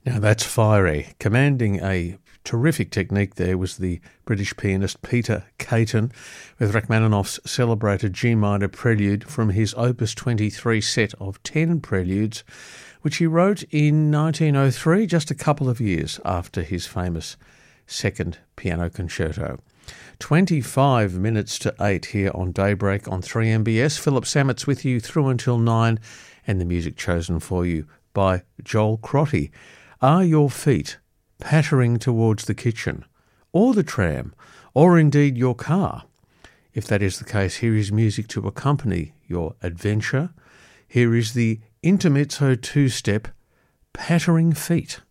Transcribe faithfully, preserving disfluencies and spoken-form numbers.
Now that's fiery. Commanding a terrific technique there was the British pianist Peter Caton with Rachmaninoff's celebrated G minor prelude from his Opus twenty-three set of ten preludes, which he wrote in nineteen oh three, just a couple of years after his famous second piano concerto. twenty-five minutes to eight here on Daybreak on three M B S. Philip Sammett's with you through until nine, and the music chosen for you by Joel Crotty. Are your feet pattering towards the kitchen, or the tram, or indeed your car? If that is the case, here is music to accompany your adventure. Here is the Intermezzo two-step Pattering Feet.